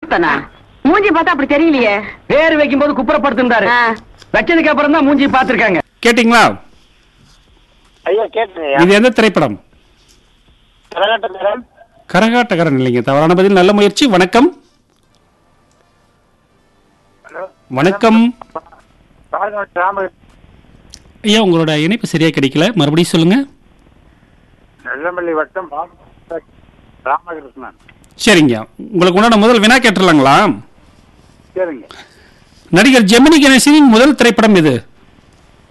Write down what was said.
குப்புறப்படுத்தனா? மூஞ்சி பார்த்தா அப்படி தெரியலையே. பேர் வைக்கும் போது குப்புறப்படுத்திருந்தாரு. வச்சதுக்கு அப்புறம் தான் மூஞ்சி பாத்துருக்காங்க. கேட்டீங்களா? ஐயா கேட்டேன். இது எந்த திரைப்படம்? கரகாட்டக்காரன். கரகாட்டக்காரன் இல்லைங்க, தவறான பதில். நல்ல முயற்சி. வணக்கம். வணக்கம் ஐயா, உங்களோட இணைப்பு சரியா கிடைக்கல, மறுபடியும் சொல்லுங்க. வெள்ளமல்லி வட்டம் ராமகிருஷ்ணன். சரிங்க, உங்களுக்கு உண்டான முதல் வினா கேட்டுலாங்களா? சரிங்க. நடிகர் ஜெமினி கணேசனின் முதல் திரைப்படம் இது?